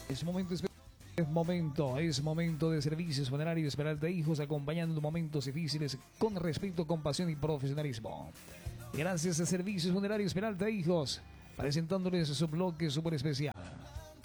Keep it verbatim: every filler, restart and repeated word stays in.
Es momento, es momento, es momento de Servicios Funerarios Peralta Hijos, acompañando momentos difíciles con respeto, compasión y profesionalismo. Gracias a Servicios Funerarios Peralta Hijos, presentándoles su bloque súper especial.